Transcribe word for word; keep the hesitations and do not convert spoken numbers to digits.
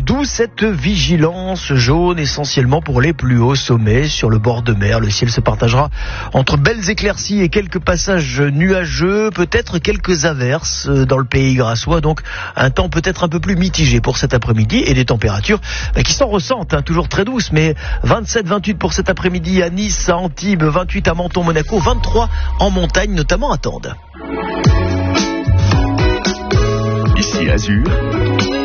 D'où cette vigilance jaune essentiellement pour les plus hauts sommets sur le bord de mer. Le ciel se partagera entre belles éclaircies et quelques passages nuageux, peut-être quelques averses dans le pays grassois. Donc un temps peut-être un peu plus mitigé pour cet après-midi et des températures bah, qui s'en ressentent, hein, toujours très douces, mais vingt-sept vingt-huit pour cet après-midi à Nice, à Antibes, vingt-huit à Menton, Monaco, vingt-trois en montagne, notamment à Tende. Ici Azur.